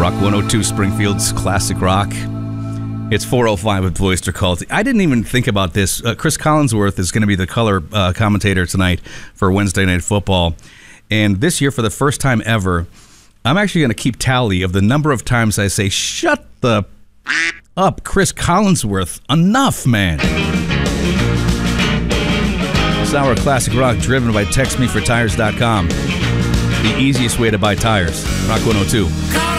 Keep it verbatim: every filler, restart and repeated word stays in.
Rock one oh two, Springfield's Classic Rock. It's four oh five with Voice to Call. I didn't even think about this. Uh, Chris Collinsworth is going to be the color uh, commentator tonight for Wednesday Night Football. And this year, for the first time ever, I'm actually going to keep tally of the number of times I say, shut the up, Chris Collinsworth. Enough, man. This hour of Classic Rock driven by text me for tires dot com. The easiest way to buy tires. Rock one oh two.